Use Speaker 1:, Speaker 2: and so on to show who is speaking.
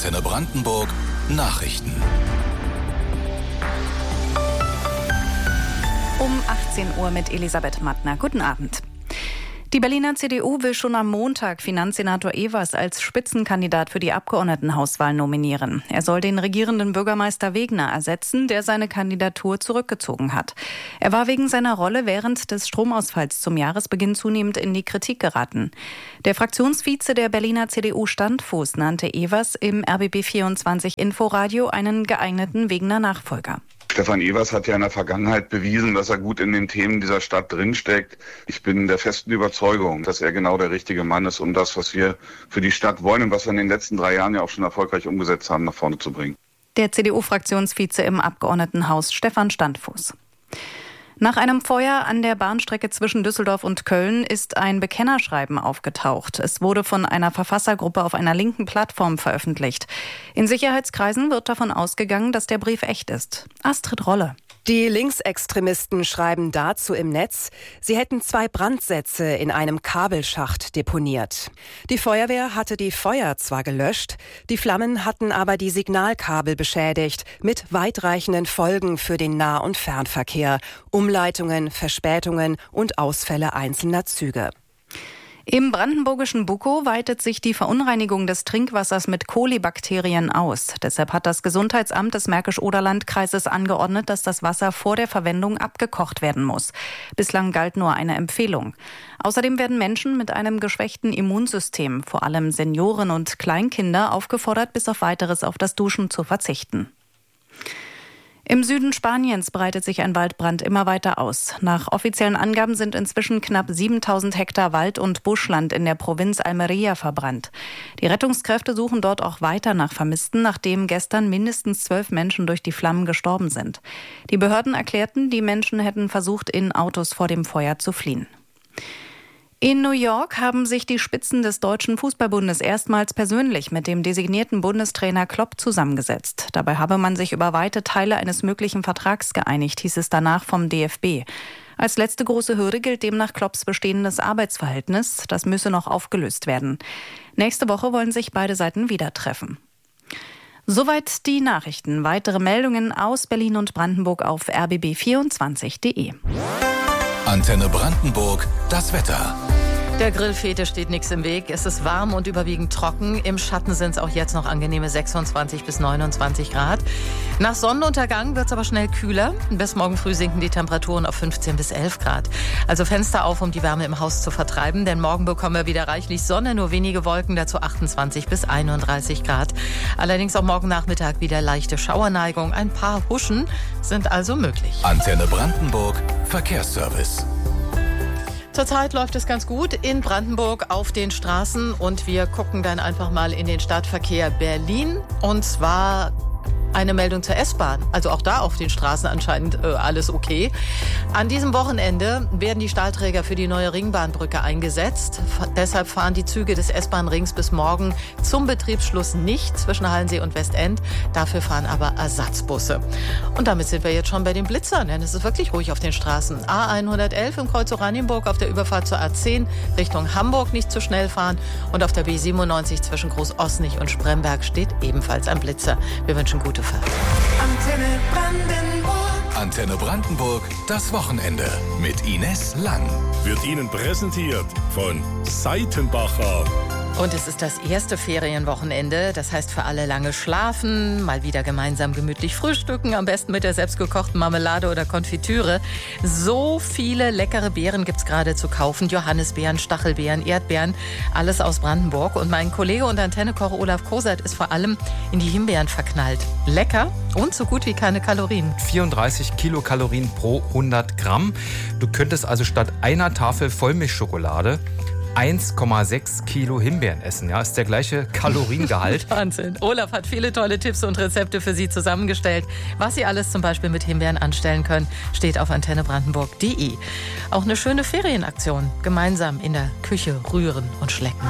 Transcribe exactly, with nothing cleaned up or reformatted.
Speaker 1: Antenne Brandenburg Nachrichten.
Speaker 2: Um achtzehn Uhr mit Elisabeth Mattner. Guten Abend. Die Berliner C D U will schon am Montag Finanzsenator Evers als Spitzenkandidat für die Abgeordnetenhauswahl nominieren. Er soll den regierenden Bürgermeister Wegner ersetzen, der seine Kandidatur zurückgezogen hat. Er war wegen seiner Rolle während des Stromausfalls zum Jahresbeginn zunehmend in die Kritik geraten. Der Fraktionsvize der Berliner C D U Standfuß nannte Evers im R B B vierundzwanzig Inforadio einen geeigneten Wegner Nachfolger.
Speaker 3: Stefan Evers hat ja in der Vergangenheit bewiesen, dass er gut in den Themen dieser Stadt drinsteckt. Ich bin der festen Überzeugung, dass er genau der richtige Mann ist, um das, was wir für die Stadt wollen und was wir in den letzten drei Jahren ja auch schon erfolgreich umgesetzt haben, nach vorne zu bringen.
Speaker 2: Der C D U-Fraktionsvize im Abgeordnetenhaus Stefan Standfuß. Nach einem Feuer an der Bahnstrecke zwischen Düsseldorf und Köln ist ein Bekennerschreiben aufgetaucht. Es wurde von einer Verfassergruppe auf einer linken Plattform veröffentlicht. In Sicherheitskreisen wird davon ausgegangen, dass der Brief echt ist. Astrid Rolle.
Speaker 4: Die Linksextremisten schreiben dazu im Netz, sie hätten zwei Brandsätze in einem Kabelschacht deponiert. Die Feuerwehr hatte die Feuer zwar gelöscht, die Flammen hatten aber die Signalkabel beschädigt, mit weitreichenden Folgen für den Nah- und Fernverkehr, Umleitungen, Verspätungen und Ausfälle einzelner Züge.
Speaker 2: Im brandenburgischen Bukow weitet sich die Verunreinigung des Trinkwassers mit Kolibakterien aus. Deshalb hat das Gesundheitsamt des Märkisch-Oderland-Kreises angeordnet, dass das Wasser vor der Verwendung abgekocht werden muss. Bislang galt nur eine Empfehlung. Außerdem werden Menschen mit einem geschwächten Immunsystem, vor allem Senioren und Kleinkinder, aufgefordert, bis auf Weiteres auf das Duschen zu verzichten. Im Süden Spaniens breitet sich ein Waldbrand immer weiter aus. Nach offiziellen Angaben sind inzwischen knapp siebentausend Hektar Wald- und Buschland in der Provinz Almería verbrannt. Die Rettungskräfte suchen dort auch weiter nach Vermissten, nachdem gestern mindestens zwölf Menschen durch die Flammen gestorben sind. Die Behörden erklärten, die Menschen hätten versucht, in Autos vor dem Feuer zu fliehen. In New York haben sich die Spitzen des Deutschen Fußballbundes erstmals persönlich mit dem designierten Bundestrainer Klopp zusammengesetzt. Dabei habe man sich über weite Teile eines möglichen Vertrags geeinigt, hieß es danach vom D F B. Als letzte große Hürde gilt demnach Klopps bestehendes Arbeitsverhältnis. Das müsse noch aufgelöst werden. Nächste Woche wollen sich beide Seiten wieder treffen. Soweit die Nachrichten. Weitere Meldungen aus Berlin und Brandenburg auf r b b vierundzwanzig punkt d e.
Speaker 1: Antenne Brandenburg, das Wetter.
Speaker 5: Der Grillfete steht nichts im Weg. Es ist warm und überwiegend trocken. Im Schatten sind es auch jetzt noch angenehme sechsundzwanzig bis neunundzwanzig Grad. Nach Sonnenuntergang wird es aber schnell kühler. Bis morgen früh sinken die Temperaturen auf fünfzehn bis elf Grad. Also Fenster auf, um die Wärme im Haus zu vertreiben. Denn morgen bekommen wir wieder reichlich Sonne, nur wenige Wolken, dazu achtundzwanzig bis einunddreißig Grad. Allerdings auch morgen Nachmittag wieder leichte Schauerneigung. Ein paar Huschen sind also möglich.
Speaker 1: Antenne Brandenburg, Verkehrsservice.
Speaker 5: Zurzeit läuft es ganz gut in Brandenburg auf den Straßen und wir gucken dann einfach mal in den Stadtverkehr Berlin und zwar eine Meldung zur S-Bahn. Also auch da auf den Straßen anscheinend äh, alles okay. An diesem Wochenende werden die Stahlträger für die neue Ringbahnbrücke eingesetzt. F- deshalb fahren die Züge des S-Bahn-Rings bis morgen zum Betriebsschluss nicht zwischen Hallensee und Westend. Dafür fahren aber Ersatzbusse. Und damit sind wir jetzt schon bei den Blitzern, denn es ist wirklich ruhig auf den Straßen. A hundertelf im Kreuz Oranienburg auf der Überfahrt zur A zehn Richtung Hamburg nicht zu schnell fahren. Und auf der B siebenundneunzig zwischen Groß-Osnich und Spremberg steht ebenfalls ein Blitzer. Wir wünschen gute Fahrt.
Speaker 1: Antenne Brandenburg. Antenne Brandenburg, das Wochenende mit Ines Lang.
Speaker 6: Wird Ihnen präsentiert von Seitenbacher.
Speaker 5: Und es ist das erste Ferienwochenende, das heißt für alle lange schlafen, mal wieder gemeinsam gemütlich frühstücken, am besten mit der selbstgekochten Marmelade oder Konfitüre. So viele leckere Beeren gibt's gerade zu kaufen, Johannisbeeren, Stachelbeeren, Erdbeeren, alles aus Brandenburg. Und mein Kollege und Antennekoch Olaf Kosert ist vor allem in die Himbeeren verknallt. Lecker und so gut wie keine Kalorien.
Speaker 7: vierunddreißig Kilokalorien pro hundert Gramm. Du könntest also statt einer Tafel Vollmilchschokolade eins Komma sechs Kilo Himbeeren essen. Ja, ist der gleiche Kaloriengehalt.
Speaker 5: Wahnsinn. Olaf hat viele tolle Tipps und Rezepte für Sie zusammengestellt. Was Sie alles zum Beispiel mit Himbeeren anstellen können, steht auf antenne brandenburg punkt de. Auch eine schöne Ferienaktion. Gemeinsam in der Küche rühren und schlecken.